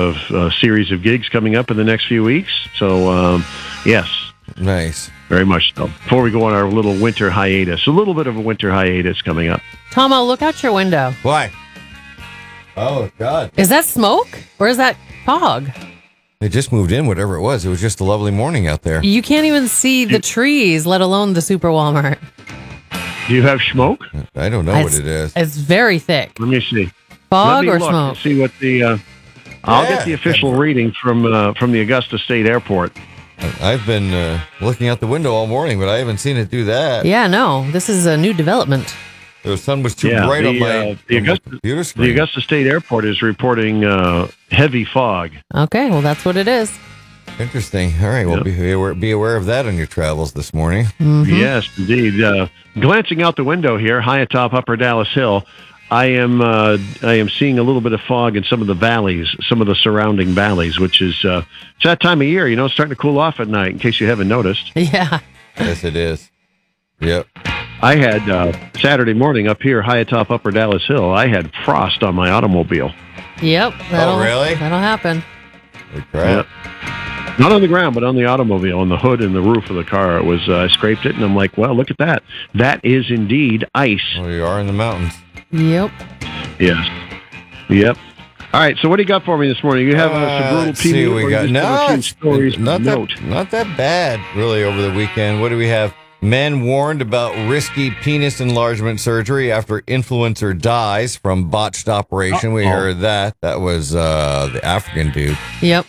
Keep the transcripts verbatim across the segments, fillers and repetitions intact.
a, a series of gigs coming up in the next few weeks. So, um, yes. Nice. Very much so. Before we go on our little winter hiatus, a little bit of a winter hiatus coming up. Tomo, look out your window. Why? Oh, God. Is that smoke or is that fog? It just moved in, whatever it was. It was just a lovely morning out there. You can't even see the trees, let alone the Super Walmart. Do you have smoke? I don't know it's, what it is. It's very thick. Let me see. Fog Let me or look smoke? and see what the. Uh, I'll Yeah. get the official reading from uh, from the Augusta State Airport. I've been uh, looking out the window all morning, but I haven't seen it do that. Yeah, no, this is a new development. The sun was too Yeah, bright the, on my, uh, the on my Augusta- computer screen. The Augusta State Airport is reporting uh, heavy fog. Okay, well, that's what it is. Interesting. All right, well, Yep. be, aware, be aware of that on your travels this morning. Mm-hmm. Yes, indeed. Uh, glancing out the window here, high atop Upper Dallas Hill, I am uh, I am seeing a little bit of fog in some of the valleys, some of the surrounding valleys, which is uh, it's that time of year. You know, it's starting to cool off at night. In case you haven't noticed, Yeah. Yes, it is. Yep. I had uh, Saturday morning up here, high atop Upper Dallas Hill. I had frost on my automobile. Yep. That'll, really? That'll happen. Holy crap. Yep. Not on the ground, but on the automobile, on the hood and the roof of the car. It was. Uh, I scraped it, and I'm like, well, look at that. That is indeed ice. Well, you are in the mountains. Yep. Yes. Yep. All right. So what do you got for me this morning? You have uh, some Uh, brutal let's T V. see, we got no, a few it's stories. not Note. that not that bad really over the weekend. What do we have? Men warned about risky penis enlargement surgery after influencer dies from botched operation. We Uh-oh. heard that. That was uh, the African dude. Yep.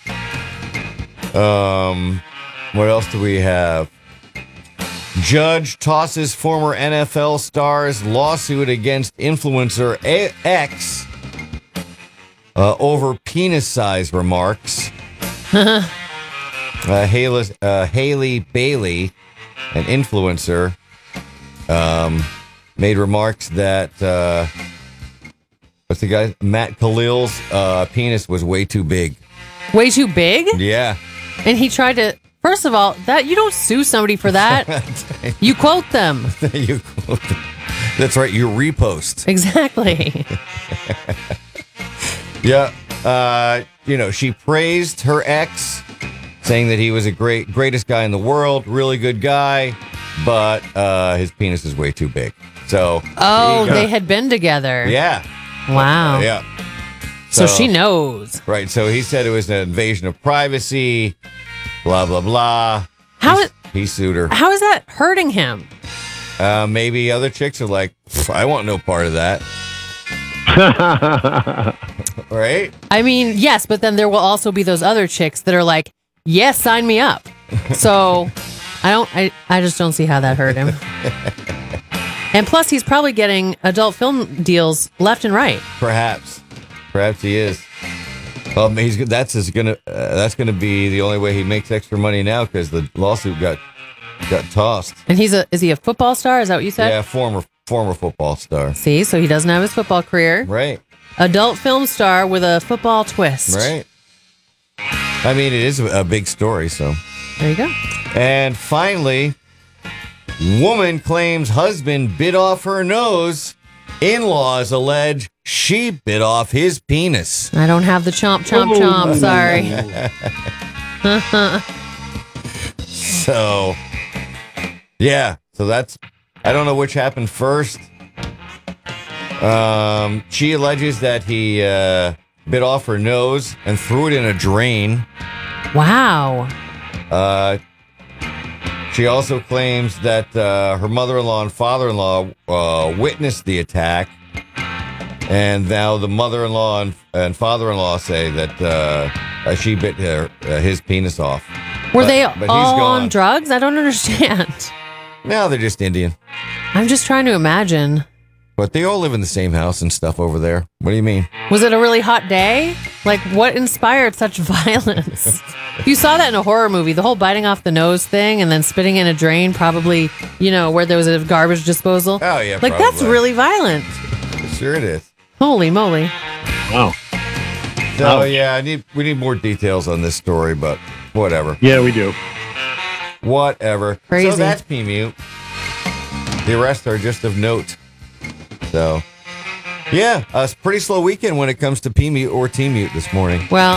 Um, what else do we have? Judge tosses former N F L star's lawsuit against influencer A- X uh, over penis size remarks. uh, Haley, uh, Haley Bailey, an influencer, um, made remarks that uh, what's the guy? Matt Khalil's uh, penis was way too big. Way too big? Yeah. And he tried to. First of all, that you don't sue somebody for that. You quote them. you, that's right. You repost. Exactly. Yeah. Uh, you know, she praised her ex, saying that he was a great, greatest guy in the world, really good guy, but uh, his penis is way too big. So. Oh, he got- they had been together. Yeah. Wow. Uh, yeah. So, she knows. Right. So he said it was an invasion of privacy. Blah blah blah. How he, is he sued her? how is that hurting him? Uh, maybe other chicks are like, I want no part of that. Right? I mean, yes, but then there will also be those other chicks that are like, yes, sign me up. So I don't, I, I just don't see how that hurt him. And plus, he's probably getting adult film deals left and right. Perhaps, perhaps he is. Well, he's that's his gonna uh, that's gonna be the only way he makes extra money now because the lawsuit got got tossed. And he's a, is he a football star? Is that what you said? Yeah, former former football star. See, so he doesn't have his football career. Right. Adult film star with a football twist. Right. I mean, it is a, a big story. So There you go. and finally, woman claims husband bit off her nose. In-laws allege she bit off his penis. I don't have the chomp, chomp, chomp. Sorry. So, yeah. So that's, I don't know which happened first. Um, she alleges that he uh, bit off her nose and threw it in a drain. Wow. Uh, she also claims that uh, her mother-in-law and father-in-law uh, witnessed the attack. And now the mother-in-law and, and father-in-law say that uh, she bit her, uh, his penis off. Were But- they but he's all gone. on drugs? I don't understand. No, they're just Indian. I'm just trying to imagine. But they all live in the same house and stuff over there. What do you mean? Was it a really hot day? Like, what inspired such violence? You saw that in a horror movie, the whole biting off the nose thing and then spitting in a drain, probably, you know, where there was a garbage disposal. Oh, yeah, Like, that's probably. really violent. Sure it is. Holy moly. Wow. So, Ouch. yeah, I need we need more details on this story, but whatever. Yeah, we do. Whatever. Crazy. So that's P Mute. The rest are just of note. So, yeah, a pretty slow weekend when it comes to P Mute or T Mute this morning. Well,